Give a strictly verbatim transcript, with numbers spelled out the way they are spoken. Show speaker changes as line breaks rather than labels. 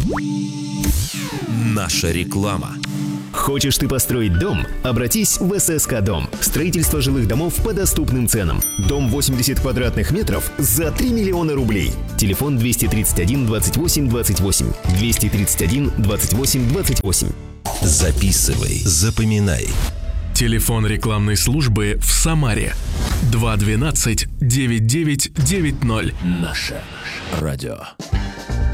Наша реклама.
Хочешь ты построить дом? Обратись в эс эс ка Дом. Строительство жилых домов по доступным ценам. Дом восемьдесят квадратных метров за три миллиона рублей. Телефон двести тридцать один двадцать восемь двадцать восемь. двести тридцать один двадцать восемь двадцать восемь.
Записывай, запоминай.
Телефон рекламной службы в Самаре. два двенадцать девять девять девять ноль.
Наше радио.